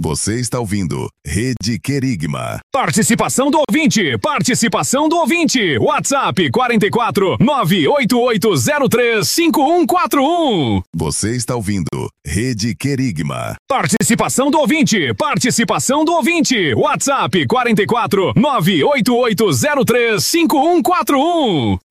Você está ouvindo Rede Querigma. Participação do ouvinte, participação do ouvinte. WhatsApp 44 98803 5141. Você está ouvindo Rede Querigma. Participação do ouvinte, participação do ouvinte. WhatsApp 44 98803 5141.